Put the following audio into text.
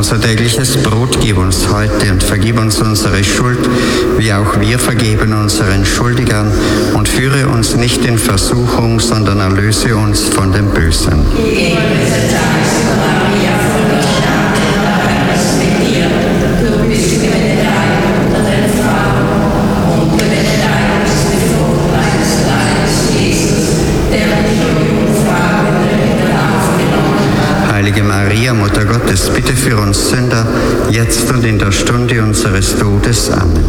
Unser tägliches Brot gib uns heute und vergib uns unsere Schuld, wie auch wir vergeben unseren Schuldigern. Und führe uns nicht in Versuchung, sondern erlöse uns von dem Bösen. Heilige Maria, Mutter Gottes, bitte für uns Sünder, jetzt und in der Stunde unseres Todes. Amen.